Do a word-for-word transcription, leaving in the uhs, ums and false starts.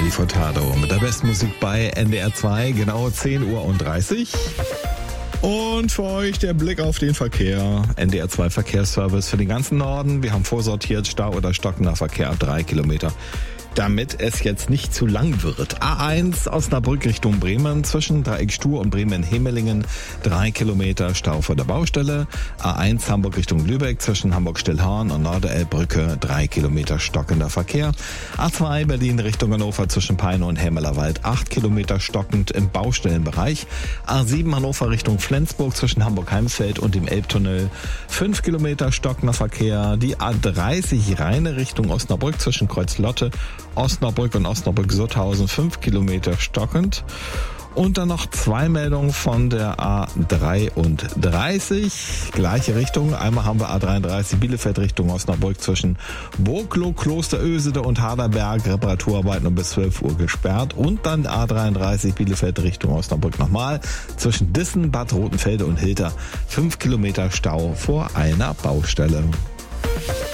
Nelly Furtado mit der besten Musik bei N D R zwei, genau zehn Uhr dreißig. Und für euch der Blick auf den Verkehr. N D R zwei Verkehrsservice für den ganzen Norden. Wir haben vorsortiert Stau oder stockender Verkehr ab drei Kilometer. Damit es jetzt nicht zu lang wird. A eins Osnabrück Richtung Bremen zwischen Dreieck Stur und Bremen-Hemelingen drei Kilometer Stau vor der Baustelle. A eins Hamburg Richtung Lübeck zwischen Hamburg-Stillhorn und Norderelbbrücke drei Kilometer stockender Verkehr. A zwei Berlin Richtung Hannover zwischen Peine und Helmerlerwald acht Kilometer stockend im Baustellenbereich. A sieben Hannover Richtung Flensburg zwischen Hamburg-Heimfeld und dem Elbtunnel fünf Kilometer stockender Verkehr. Die A dreißig Rheine Richtung Osnabrück zwischen Kreuzlotte, Osnabrück und Osnabrück-Sutthausen fünf Kilometer stockend. Und dann noch zwei Meldungen von der A dreiunddreißig, gleiche Richtung. Einmal haben wir A dreiunddreißig Bielefeld Richtung Osnabrück zwischen Burgloh, Klosterösede und Haderberg, Reparaturarbeiten um bis zwölf Uhr gesperrt. Und dann A dreiunddreißig Bielefeld Richtung Osnabrück nochmal zwischen Dissen, Bad Rotenfelde und Hilter fünf Kilometer Stau vor einer Baustelle.